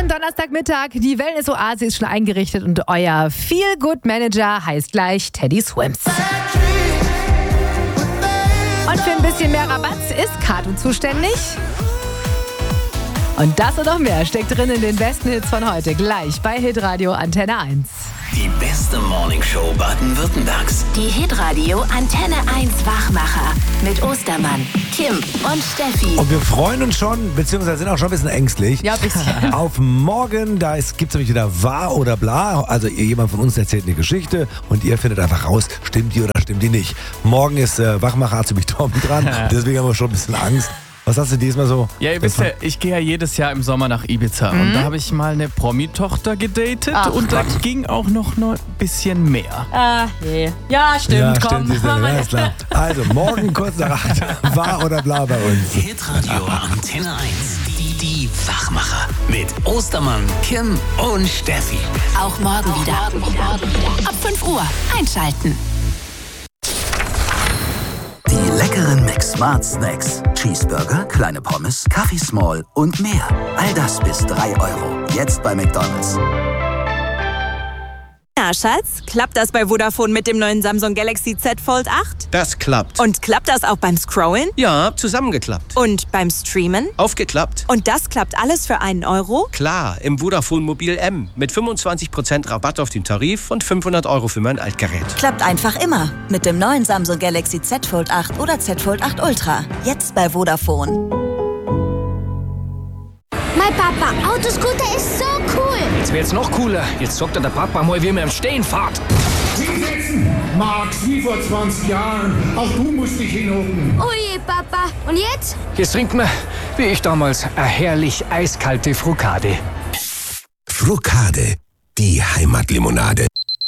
Donnerstagmittag. Die Wellness-Oase ist schon eingerichtet und euer Feel-Good-Manager heißt gleich Teddy Swims. Und für ein bisschen mehr Rabatt ist Kato zuständig. Und das und noch mehr steckt drin in den besten Hits von heute. Gleich bei Hitradio Antenne 1. Die beste Morningshow Baden-Württembergs. Die Hitradio Antenne 1 Wachmacher mit Ostermann, Kim und Steffi. Und wir freuen uns schon, beziehungsweise sind auch schon ein bisschen ängstlich. Ja, ein bisschen. Auf morgen, da gibt es nämlich wieder wahr oder bla. Also jemand von uns erzählt eine Geschichte und ihr findet einfach raus, stimmt die oder stimmt die nicht. Morgen ist Wachmacher ziemlich Tom dran, deswegen haben wir schon ein bisschen Angst. Was hast du diesmal so? Ja, ihr wisst ja, ich gehe ja jedes Jahr im Sommer nach Ibiza. Und da habe ich mal eine Promi-Tochter gedatet. Und da ging auch noch ein bisschen mehr. Nee. Ja, stimmt, komm. Stimmt, ja, ist klar. Also, morgen kurz nach 8, wahr oder bla bei uns. Hitradio Antenne 1. Die Wachmacher. Mit Ostermann, Kim und Steffi. Auch morgen wieder. Ab 5 Uhr einschalten. Die leckeren McSmart Snacks. Cheeseburger, kleine Pommes, Kaffee Small und mehr. All das bis 3 Euro. Jetzt bei McDonald's. Na, Schatz, klappt das bei Vodafone mit dem neuen Samsung Galaxy Z Fold 8? Das klappt. Und klappt das auch beim Scrollen? Ja, zusammengeklappt. Und beim Streamen? Aufgeklappt. Und das klappt alles für 1 Euro? Klar, im Vodafone Mobil M. Mit 25% Rabatt auf den Tarif und 500 Euro für mein Altgerät. Klappt einfach immer. Mit dem neuen Samsung Galaxy Z Fold 8 oder Z Fold 8 Ultra. Jetzt bei Vodafone. Mein Papa, Autoscooter ist so cool. Jetzt wird's noch cooler. Jetzt zockt der Papa mal, wie man im Stehen fährt. Hinsetzen! Max, wie vor 20 Jahren. Auch du musst dich hinhocken. Oh je, Papa. Und jetzt? Jetzt trinkt man, wie ich damals, eine herrlich eiskalte Frucade. Frucade, die Heimatlimonade.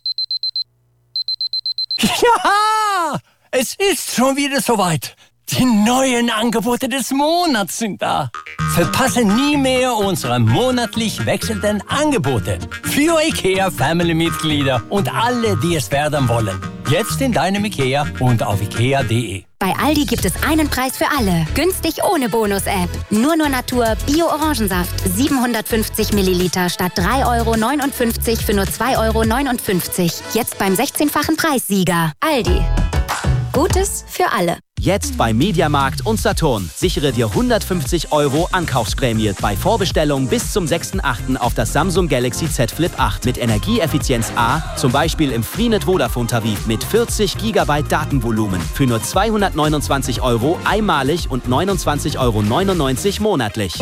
Ja, es ist schon wieder soweit. Die neuen Angebote des Monats sind da. Verpasse nie mehr unsere monatlich wechselnden Angebote. Für IKEA-Family-Mitglieder und alle, die es werden wollen. Jetzt in deinem IKEA und auf ikea.de. Bei Aldi gibt es einen Preis für alle. Günstig ohne Bonus-App. Nur Natur Bio-Orangensaft. 750 Milliliter statt 3,59 € für nur 2,59 €. Jetzt beim 16-fachen Preissieger. Aldi. Gutes für alle. Jetzt bei Mediamarkt und Saturn. Sichere dir 150 € Ankaufsprämie bei Vorbestellung bis zum 6.8. auf das Samsung Galaxy Z Flip 8 mit Energieeffizienz A, zum Beispiel im Freenet Vodafone-Tarif mit 40 GB Datenvolumen für nur 229 € einmalig und 29,99 € monatlich.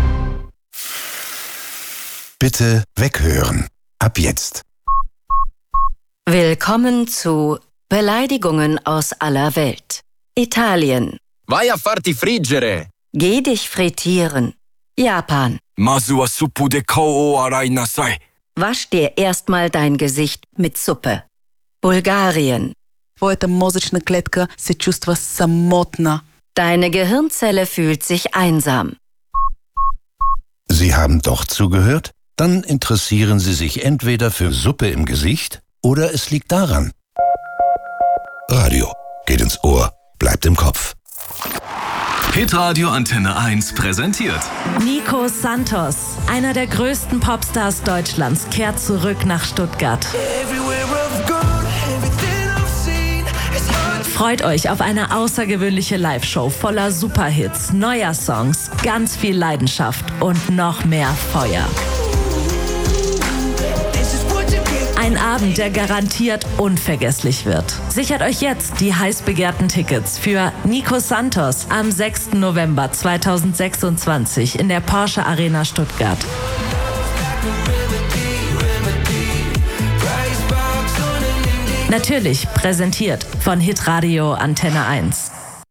Bitte weghören. Ab jetzt. Willkommen zu Beleidigungen aus aller Welt. Italien. Vai a farti friggere. Geh dich frittieren. Japan. Masu wa suppu de kao o arai nasai. Wasch dir erstmal dein Gesicht mit Suppe. Bulgarien. Твоята мозъчна клетка се чувства самотна. Deine Gehirnzelle fühlt sich einsam. Sie haben doch zugehört? Dann interessieren Sie sich entweder für Suppe im Gesicht oder es liegt daran. Radio geht ins Ohr, bleibt im Kopf. Hitradio Antenne 1 präsentiert. Nico Santos, einer der größten Popstars Deutschlands, kehrt zurück nach Stuttgart. Freut euch auf eine außergewöhnliche Live-Show voller Superhits, neuer Songs, ganz viel Leidenschaft und noch mehr Feuer. Ein Abend, der garantiert unvergesslich wird. Sichert euch jetzt die heiß begehrten Tickets für Nico Santos am 6. November 2026 in der Porsche Arena Stuttgart. Natürlich präsentiert von Hitradio Antenne 1.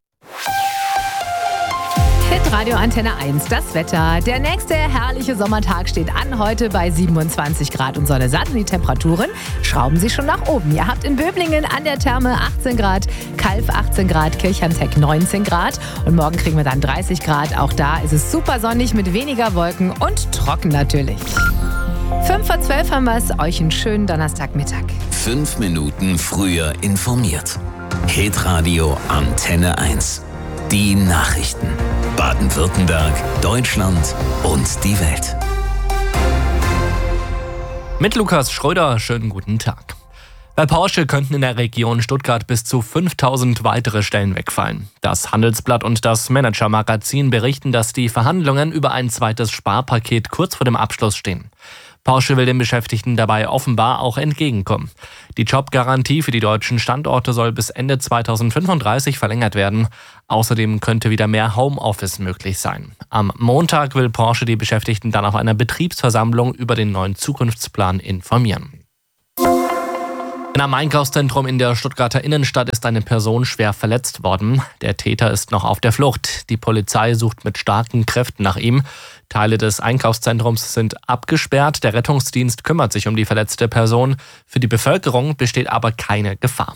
Hitradio Antenne 1, das Wetter. Der nächste herrliche Sommertag steht an, heute bei 27 Grad und Sonne satt. Die Temperaturen schrauben sich schon nach oben. Ihr habt in Böblingen an der Therme 18 Grad, Kalf 18 Grad, Kirchheimsheck 19 Grad und morgen kriegen wir dann 30 Grad. Auch da ist es super sonnig mit weniger Wolken und trocken natürlich. 11:55 haben wir es. Euch einen schönen Donnerstagmittag. 5 Minuten früher informiert. Hitradio Antenne 1. Die Nachrichten. Baden-Württemberg, Deutschland und die Welt. Mit Lukas Schröder, schönen guten Tag. Bei Porsche könnten in der Region Stuttgart bis zu 5000 weitere Stellen wegfallen. Das Handelsblatt und das Manager-Magazin berichten, dass die Verhandlungen über ein zweites Sparpaket kurz vor dem Abschluss stehen. Porsche will den Beschäftigten dabei offenbar auch entgegenkommen. Die Jobgarantie für die deutschen Standorte soll bis Ende 2035 verlängert werden. Außerdem könnte wieder mehr Homeoffice möglich sein. Am Montag will Porsche die Beschäftigten dann auf einer Betriebsversammlung über den neuen Zukunftsplan informieren. In einem Einkaufszentrum in der Stuttgarter Innenstadt ist eine Person schwer verletzt worden. Der Täter ist noch auf der Flucht. Die Polizei sucht mit starken Kräften nach ihm. Teile des Einkaufszentrums sind abgesperrt. Der Rettungsdienst kümmert sich um die verletzte Person. Für die Bevölkerung besteht aber keine Gefahr.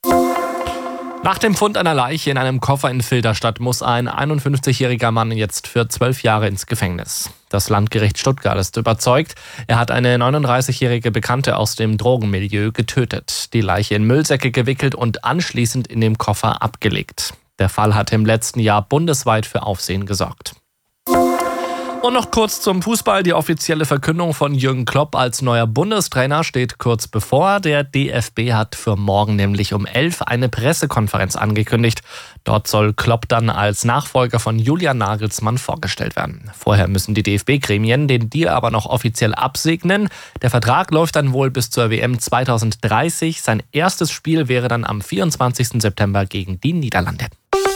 Nach dem Fund einer Leiche in einem Koffer in Filderstadt muss ein 51-jähriger Mann jetzt für 12 Jahre ins Gefängnis. Das Landgericht Stuttgart ist überzeugt, er hat eine 39-jährige Bekannte aus dem Drogenmilieu getötet, die Leiche in Müllsäcke gewickelt und anschließend in dem Koffer abgelegt. Der Fall hatte im letzten Jahr bundesweit für Aufsehen gesorgt. Und noch kurz zum Fußball. Die offizielle Verkündung von Jürgen Klopp als neuer Bundestrainer steht kurz bevor. Der DFB hat für morgen nämlich um 11 eine Pressekonferenz angekündigt. Dort soll Klopp dann als Nachfolger von Julian Nagelsmann vorgestellt werden. Vorher müssen die DFB-Gremien den Deal aber noch offiziell absegnen. Der Vertrag läuft dann wohl bis zur WM 2030. Sein erstes Spiel wäre dann am 24. September gegen die Niederlande.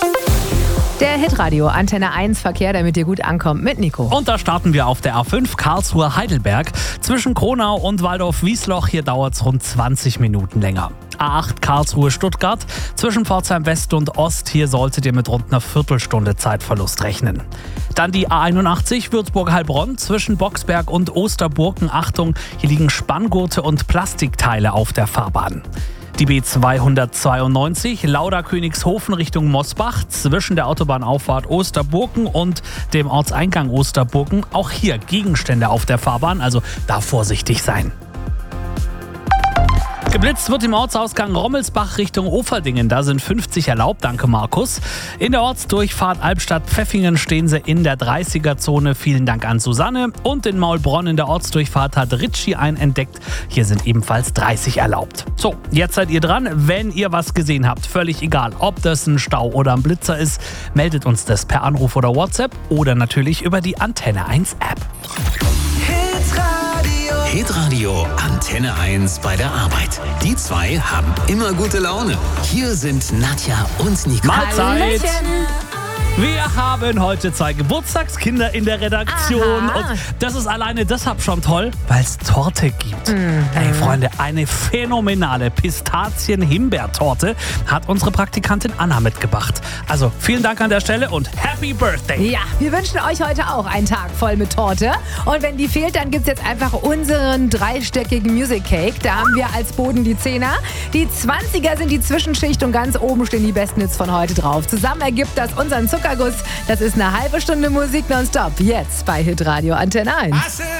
Der Hitradio Antenne 1 Verkehr, damit ihr gut ankommt, mit Nico. Und da starten wir auf der A5 Karlsruhe-Heidelberg. Zwischen Kronau und Waldorf-Wiesloch, hier dauert es rund 20 Minuten länger. A8 Karlsruhe-Stuttgart. Zwischen Pforzheim West und Ost, hier solltet ihr mit rund einer Viertelstunde Zeitverlust rechnen. Dann die A81 Würzburg-Heilbronn. Zwischen Boxberg und Osterburken. Achtung, hier liegen Spanngurte und Plastikteile auf der Fahrbahn. Die B292 Lauda-Königshofen Richtung Mosbach zwischen der Autobahnauffahrt Osterburken und dem Ortseingang Osterburken. Auch hier Gegenstände auf der Fahrbahn, also da vorsichtig sein. Geblitzt wird im Ortsausgang Rommelsbach Richtung Oferdingen. Da sind 50 erlaubt, danke Markus. In der Ortsdurchfahrt Albstadt-Pfeffingen stehen sie in der 30er-Zone. Vielen Dank an Susanne. Und in Maulbronn in der Ortsdurchfahrt hat Ritchie einen entdeckt. Hier sind ebenfalls 30 erlaubt. So, jetzt seid ihr dran. Wenn ihr was gesehen habt, völlig egal, ob das ein Stau oder ein Blitzer ist, meldet uns das per Anruf oder WhatsApp oder natürlich über die Antenne 1 App. Hitradio Antenne 1 bei der Arbeit. Die zwei haben immer gute Laune. Hier sind Nadja und Nico. Mahlzeit! Wir haben heute 2 Geburtstagskinder in der Redaktion. Aha. Und das ist alleine deshalb schon toll, weil es Torte gibt. Hey Freunde, eine phänomenale Pistazien-Himbeertorte hat unsere Praktikantin Anna mitgebracht. Also vielen Dank an der Stelle und Happy Birthday. Ja, wir wünschen euch heute auch einen Tag voll mit Torte. Und wenn die fehlt, dann gibt es jetzt einfach unseren 3-stöckigen Music Cake. Da haben wir als Boden die 10er. Die 20er sind die Zwischenschicht und ganz oben stehen die besten Hits von heute drauf. Zusammen ergibt das unseren Zuckerguss. Das ist eine halbe Stunde Musik nonstop. Jetzt bei Hitradio Antenne 1.